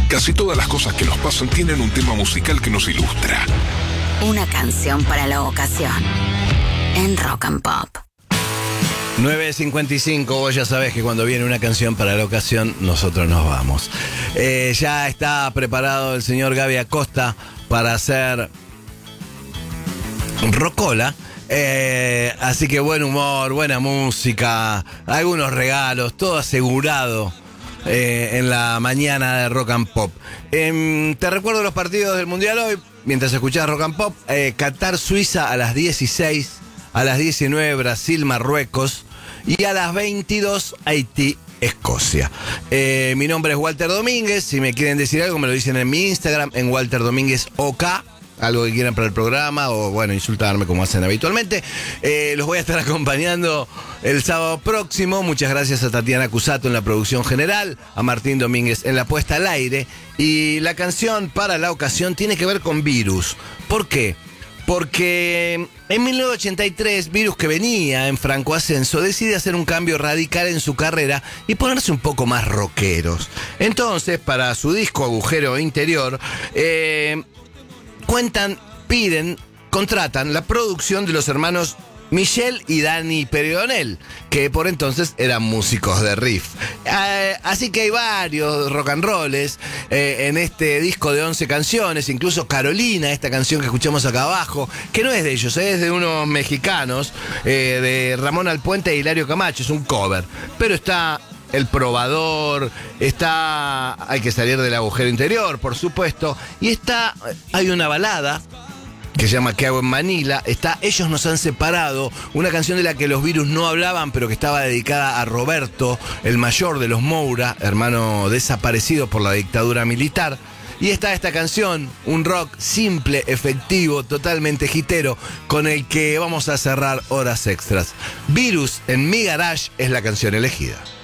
Casi todas las cosas que nos pasan tienen un tema musical que nos ilustra. Una canción para la ocasión. En Rock and Pop. 9:55, vos ya sabés que cuando viene una canción para la ocasión, nosotros nos vamos. Ya está preparado el señor Gaby Acosta para hacer Rocola. Así que buen humor, buena música, algunos regalos, todo asegurado en la mañana de Rock and Pop. Te recuerdo los partidos del Mundial hoy, mientras escuchás Rock and Pop. Qatar-Suiza a las 16, a las 19 Brasil-Marruecos y a las 22 Haití-Escocia. Mi nombre es Walter Domínguez. Si me quieren decir algo, me lo dicen en mi Instagram, en Walter Domínguez OK. Algo que quieran para el programa o, bueno, insultarme como hacen habitualmente. Los voy a estar acompañando el sábado próximo. Muchas gracias a Tatiana Cusato en la producción general, a Martín Domínguez en la puesta al aire. Y la canción para la ocasión tiene que ver con Virus. ¿Por qué? Porque en 1983, Virus, que venía en franco ascenso, decide hacer un cambio radical en su carrera y ponerse un poco más rockeros. Entonces, para su disco Agujero Interior, contratan la producción de los hermanos Michel y Dani Peronel, que por entonces eran músicos de riff. Así que hay varios rock and rolls en este disco de 11 canciones, incluso Carolina, esta canción que escuchamos acá abajo, que no es de ellos, es de unos mexicanos, de Ramón Alpuente e Hilario Camacho, es un cover, pero está El Probador, está Hay que salir del agujero interior, por supuesto, y hay una balada que se llama ¿Qué hago en Manila? Está Ellos nos han separado, una canción de la que los Virus no hablaban, pero que estaba dedicada a Roberto, el mayor de los Moura, hermano desaparecido por la dictadura militar. Y está esta canción, un rock simple, efectivo, totalmente hitero, con el que vamos a cerrar horas extras. Virus en Mi Garage es la canción elegida.